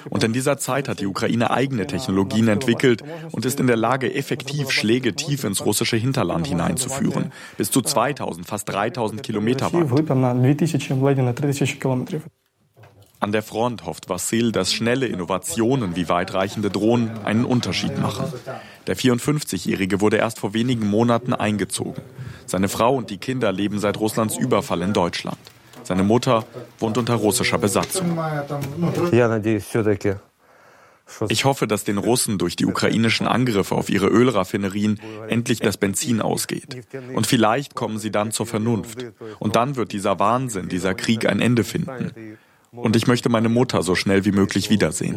Und in dieser Zeit hat die Ukraine eigene Technologien entwickelt und ist in der Lage, effektiv Schläge tief ins russische Hinterland hineinzuführen. Bis zu 2000, fast 3000 Kilometer weit. An der Front hofft Wassil, dass schnelle Innovationen wie weitreichende Drohnen einen Unterschied machen. Der 54-Jährige wurde erst vor wenigen Monaten eingezogen. Seine Frau und die Kinder leben seit Russlands Überfall in Deutschland. Seine Mutter wohnt unter russischer Besatzung. Ich hoffe, dass den Russen durch die ukrainischen Angriffe auf ihre Ölraffinerien endlich das Benzin ausgeht. Und vielleicht kommen sie dann zur Vernunft. Und dann wird dieser Wahnsinn, dieser Krieg ein Ende finden. Und ich möchte meine Mutter so schnell wie möglich wiedersehen.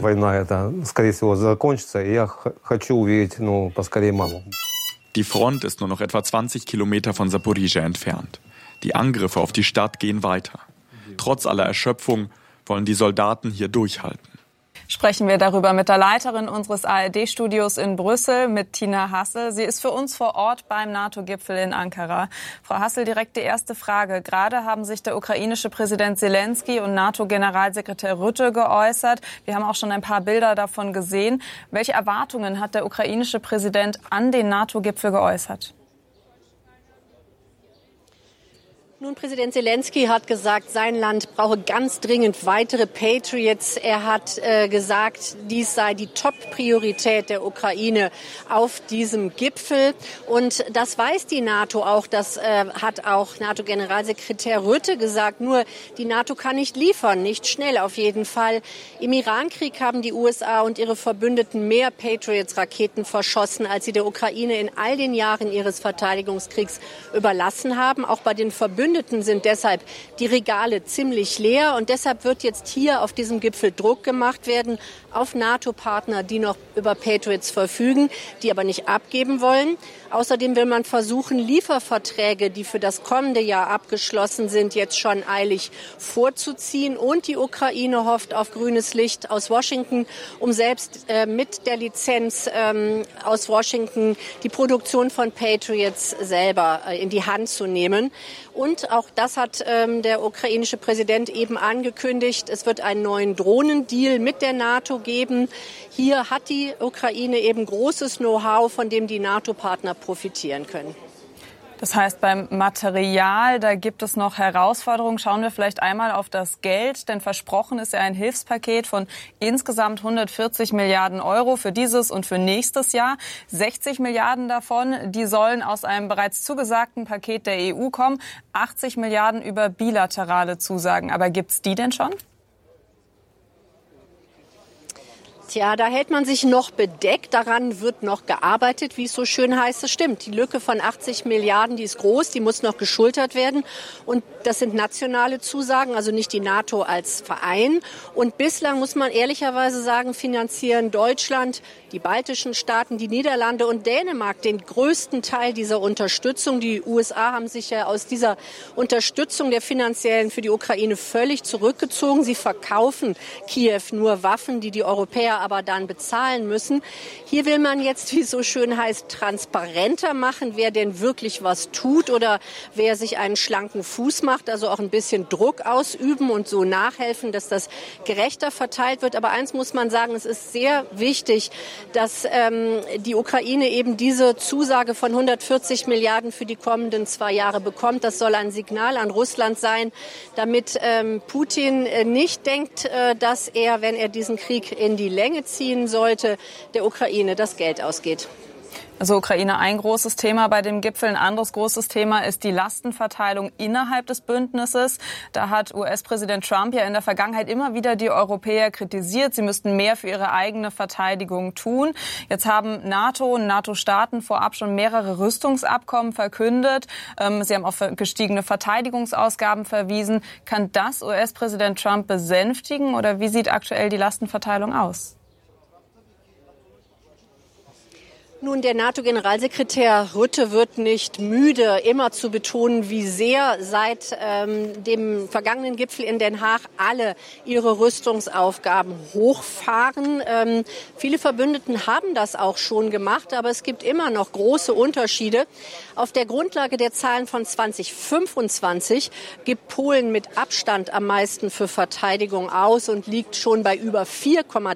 Die Front ist nur noch etwa 20 Kilometer von Saporizhzhia entfernt. Die Angriffe auf die Stadt gehen weiter. Trotz aller Erschöpfung wollen die Soldaten hier durchhalten. Sprechen wir darüber mit der Leiterin unseres ARD-Studios in Brüssel, mit Tina Hassel. Sie ist für uns vor Ort beim NATO-Gipfel in Ankara. Frau Hassel, direkt die erste Frage. Gerade haben sich der ukrainische Präsident Zelensky und NATO-Generalsekretär Rutte geäußert. Wir haben auch schon ein paar Bilder davon gesehen. Welche Erwartungen hat der ukrainische Präsident an den NATO-Gipfel geäußert? Nun, Präsident Zelensky hat gesagt, sein Land brauche ganz dringend weitere Patriots. Er hat gesagt, dies sei die Top-Priorität der Ukraine auf diesem Gipfel. Und das weiß die NATO auch. Das hat auch NATO-Generalsekretär Rutte gesagt. Nur die NATO kann nicht liefern, nicht schnell auf jeden Fall. Im Irankrieg haben die USA und ihre Verbündeten mehr Patriots-Raketen verschossen, als sie der Ukraine in all den Jahren ihres Verteidigungskriegs überlassen haben. Auch bei den Verbündeten sind deshalb die Regale ziemlich leer. Und deshalb wird jetzt hier auf diesem Gipfel Druck gemacht werden auf NATO-Partner, die noch über Patriots verfügen, die aber nicht abgeben wollen. Außerdem will man versuchen, Lieferverträge, die für das kommende Jahr abgeschlossen sind, jetzt schon eilig vorzuziehen. Und die Ukraine hofft auf grünes Licht aus Washington, um selbst mit der Lizenz aus Washington die Produktion von Patriots selber in die Hand zu nehmen. Und auch das hat der ukrainische Präsident eben angekündigt. Es wird einen neuen Drohnendeal mit der NATO geben. Hier hat die Ukraine eben großes Know-how, von dem die NATO-Partner profitieren können. Das heißt, beim Material, da gibt es noch Herausforderungen. Schauen wir vielleicht einmal auf das Geld, denn versprochen ist ja ein Hilfspaket von insgesamt 140 Milliarden Euro für dieses und für nächstes Jahr. 60 Milliarden davon, die sollen aus einem bereits zugesagten Paket der EU kommen. 80 Milliarden über bilaterale Zusagen. Aber gibt's die denn schon? Tja, da hält man sich noch bedeckt. Daran wird noch gearbeitet, wie es so schön heißt. Das stimmt. Die Lücke von 80 Milliarden, die ist groß, die muss noch geschultert werden. Und das sind nationale Zusagen, also nicht die NATO als Verein. Und bislang muss man ehrlicherweise sagen, finanzieren Deutschland, die baltischen Staaten, die Niederlande und Dänemark den größten Teil dieser Unterstützung. Die USA haben sich ja aus dieser Unterstützung der finanziellen für die Ukraine völlig zurückgezogen. Sie verkaufen Kiew nur Waffen, die die Europäer aber dann bezahlen müssen. Hier will man jetzt, wie es so schön heißt, transparenter machen, wer denn wirklich was tut oder wer sich einen schlanken Fuß macht, also auch ein bisschen Druck ausüben und so nachhelfen, dass das gerechter verteilt wird. Aber eins muss man sagen, es ist sehr wichtig, dass die Ukraine eben diese Zusage von 140 Milliarden für die kommenden 2 Jahre bekommt. Das soll ein Signal an Russland sein, damit Putin nicht denkt, dass er, wenn er diesen Krieg in die Länge ziehen sollte, der Ukraine das Geld ausgeht. Also Ukraine ein großes Thema bei dem Gipfel. Ein anderes großes Thema ist die Lastenverteilung innerhalb des Bündnisses. Da hat US-Präsident Trump ja in der Vergangenheit immer wieder die Europäer kritisiert. Sie müssten mehr für ihre eigene Verteidigung tun. Jetzt haben NATO und NATO-Staaten vorab schon mehrere Rüstungsabkommen verkündet. Sie haben auf gestiegene Verteidigungsausgaben verwiesen. Kann das US-Präsident Trump besänftigen oder wie sieht aktuell die Lastenverteilung aus? Nun, der NATO-Generalsekretär Rutte wird nicht müde, immer zu betonen, wie sehr seit dem vergangenen Gipfel in Den Haag alle ihre Rüstungsaufgaben hochfahren. Viele Verbündeten haben das auch schon gemacht, aber es gibt immer noch große Unterschiede. Auf der Grundlage der Zahlen von 2025 gibt Polen mit Abstand am meisten für Verteidigung aus und liegt schon bei über 4,3